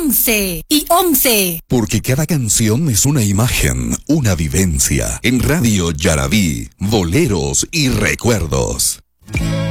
11 y 11. Porque cada canción es una imagen, una vivencia. En Radio Yarabí, boleros y recuerdos.